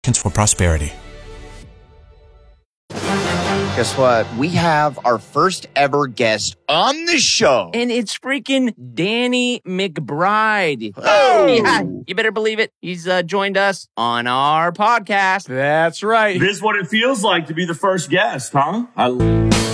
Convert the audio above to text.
For prosperity. Guess what? We have our first ever guest on the show. And it's freaking Danny McBride. Oh! Yeah, you better believe it. He's joined us on our podcast. That's right. This is what it feels like to be the first guest, huh?